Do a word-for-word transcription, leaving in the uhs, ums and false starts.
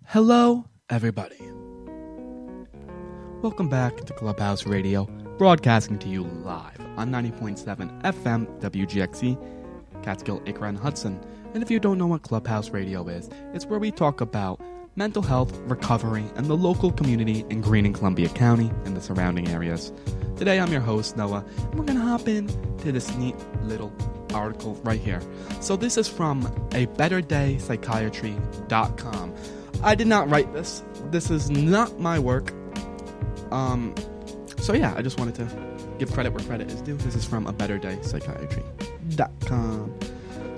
Hello, everybody. Welcome back to Clubhouse Radio, broadcasting to you live on ninety point seven F M W G X E, Catskill, Acre, and Hudson. And if you don't know what Clubhouse Radio is, it's where we talk about mental health, recovery, and the local community in Greene and Columbia County and the surrounding areas. Today, I'm your host, Noah, and we're going to hop in to this neat little article right here. So this is from a better day psychiatry dot com. I did not write this. This is not my work. Um, so yeah, I just wanted to give credit where credit is due. This is from a better day psychiatry dot com.